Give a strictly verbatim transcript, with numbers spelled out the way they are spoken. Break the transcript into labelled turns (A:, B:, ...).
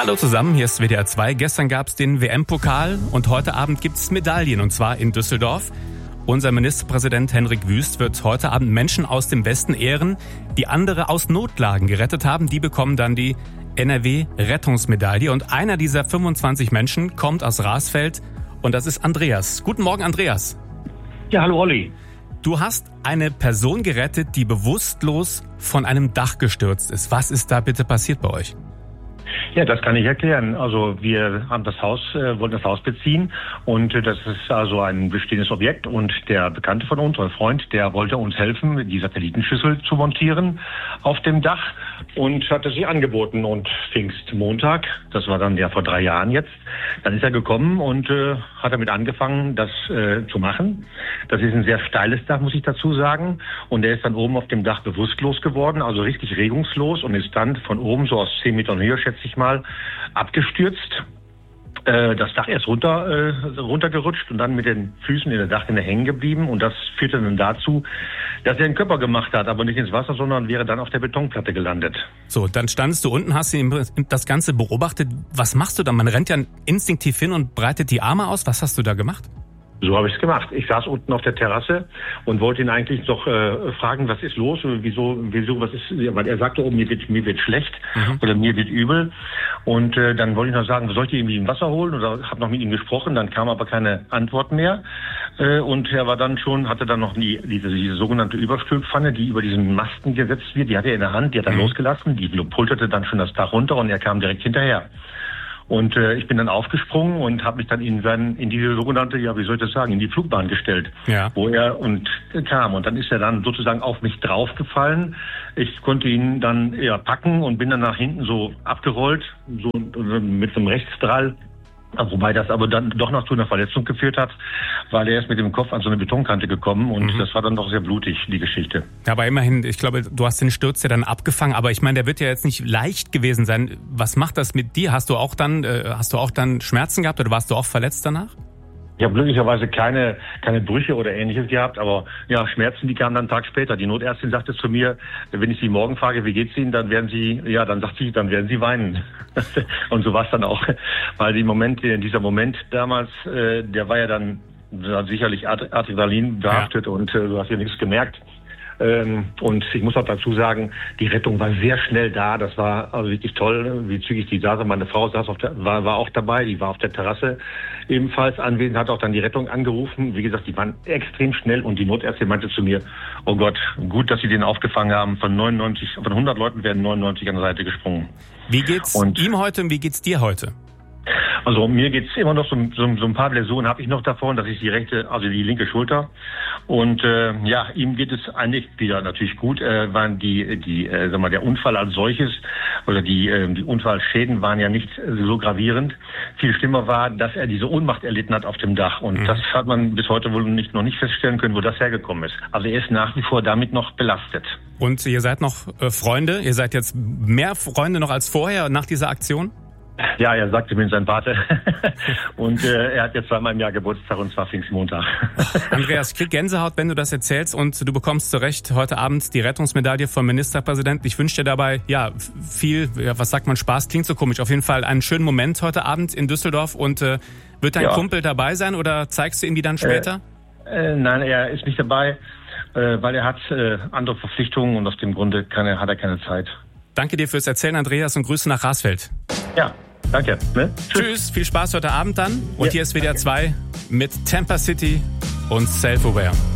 A: Hallo zusammen, hier ist W D R zwei. Gestern gab es den W M-Pokal und heute Abend gibt es Medaillen, und zwar in Düsseldorf. Unser Ministerpräsident Henrik Wüst wird heute Abend Menschen aus dem Westen ehren, die andere aus Notlagen gerettet haben. Die bekommen dann die N R W-Rettungsmedaille. Und einer dieser fünfundzwanzig Menschen kommt aus Rasfeld und das ist Andreas. Guten Morgen, Andreas.
B: Ja, hallo Olli.
A: Du hast eine Person gerettet, die bewusstlos von einem Dach gestürzt ist. Was ist da bitte passiert bei euch?
B: Ja, das kann ich erklären. Also wir haben das Haus, äh, wollten das Haus beziehen und äh, das ist also ein bestehendes Objekt und der Bekannte von uns, ein Freund, der wollte uns helfen, die Satellitenschüssel zu montieren auf dem Dach und hatte sich angeboten und Pfingstmontag, das war dann ja vor drei Jahren jetzt, dann ist er gekommen und äh, hat damit angefangen, das äh, zu machen. Das ist ein sehr steiles Dach, muss ich dazu sagen, und er ist dann oben auf dem Dach bewusstlos geworden, also richtig regungslos, und ist dann von oben so aus zehn Metern Höhe, schätze ich mal, abgestürzt. Äh, das Dach ist runter, äh, runtergerutscht und dann mit den Füßen in der Dachrinne hängen geblieben, und das führte dann dazu, dass er einen Körper gemacht hat, aber nicht ins Wasser, sondern wäre dann auf der Betonplatte gelandet.
A: So, dann standest du unten, hast das Ganze beobachtet. Was machst du dann? Man rennt ja instinktiv hin und breitet die Arme aus. Was hast du da gemacht?
B: So habe ich es gemacht. Ich saß unten auf der Terrasse und wollte ihn eigentlich noch äh, fragen, was ist los, wieso, wieso, was ist, weil er sagte, oh, mir wird, mir wird schlecht mhm. oder mir wird übel. Und äh, dann wollte ich noch sagen, soll ich irgendwie ein Wasser holen, oder habe noch mit ihm gesprochen, dann kam aber keine Antwort mehr. Äh, und er war dann schon, hatte dann noch die, diese, diese sogenannte Überstülpfanne, die über diesen Masten gesetzt wird, die hatte er in der Hand, die hat er mhm. losgelassen, die pulterte dann schon das Dach runter und er kam direkt hinterher. Und äh, ich bin dann aufgesprungen und habe mich dann in, sein, in diese sogenannte, ja, wie soll ich das sagen, in die Flugbahn gestellt, ja. wo er und äh, kam. Und dann ist er dann sozusagen auf mich draufgefallen. Ich konnte ihn dann ja packen und bin dann nach hinten so abgerollt, so mit so einem Rechtsdrall. Wobei das aber dann doch noch zu einer Verletzung geführt hat, weil er ist mit dem Kopf an so eine Betonkante gekommen und mhm. das war dann doch sehr blutig, die Geschichte.
A: Ja, aber immerhin, ich glaube, du hast den Sturz ja dann abgefangen, aber ich meine, der wird ja jetzt nicht leicht gewesen sein. Was macht das mit dir? Hast du auch dann, äh, hast du auch dann Schmerzen gehabt oder warst du auch verletzt danach?
B: Ich habe glücklicherweise keine keine Brüche oder Ähnliches gehabt, aber ja, Schmerzen, die kamen dann einen Tag später. Die Notärztin sagte zu mir, wenn ich sie morgen frage, wie geht's Ihnen, dann werden Sie, ja, dann sagt sie, dann werden Sie weinen. Und so war es dann auch, weil die Moment, dieser Moment damals, äh, der war ja dann sicherlich Adrenalin behaftet, ja. und äh, du hast ja nichts gemerkt. Ähm, und ich muss auch dazu sagen, die Rettung war sehr schnell da. Das war also wirklich toll, wie zügig die saß. Meine Frau saß auf der, war, war auch dabei, die war auf der Terrasse ebenfalls anwesend, hat auch dann die Rettung angerufen. Wie gesagt, die waren extrem schnell, und die Notärztin meinte zu mir, oh Gott, gut, dass Sie den aufgefangen haben. Von neunundneunzig, von hundert Leuten werden neunundneunzig an der Seite gesprungen.
A: Wie geht's und ihm heute und wie geht's dir heute?
B: Also mir geht's immer noch so, so, so ein paar Läsionen habe ich noch davon, das ist die rechte, also die linke Schulter. Und äh, ja, ihm geht es eigentlich wieder natürlich gut. Äh, waren die, die, äh, sag mal, der Unfall als solches oder die, äh, die Unfallschäden waren ja nicht so gravierend. Viel schlimmer war, dass er diese Ohnmacht erlitten hat auf dem Dach. Und mhm. das hat man bis heute wohl nicht noch nicht feststellen können, wo das hergekommen ist. Also er ist nach wie vor damit noch belastet.
A: Und ihr seid noch äh, Freunde? Ihr seid jetzt mehr Freunde noch als vorher nach dieser Aktion?
B: Ja, er sagte mir sein Pate. Und äh, er hat jetzt zweimal im Jahr Geburtstag, und zwar Pfingstmontag.
A: Andreas, ich krieg Gänsehaut, wenn du das erzählst, und du bekommst zu Recht heute Abend die Rettungsmedaille vom Ministerpräsidenten. Ich wünsche dir dabei, ja, viel, ja, was sagt man, Spaß, klingt so komisch, auf jeden Fall einen schönen Moment heute Abend in Düsseldorf. Und äh, wird dein ja. Kumpel dabei sein oder zeigst du ihm die dann später?
B: Äh, äh, nein, er ist nicht dabei, äh, weil er hat äh, andere Verpflichtungen, und aus dem Grunde kann er, hat er keine Zeit.
A: Danke dir fürs Erzählen, Andreas, und Grüße nach Rasfeld.
B: Ja, danke. Ne?
A: Tschüss. Tschüss, viel Spaß heute Abend dann. Und ja, hier ist W D R zwei mit Tampa City und Self-Aware.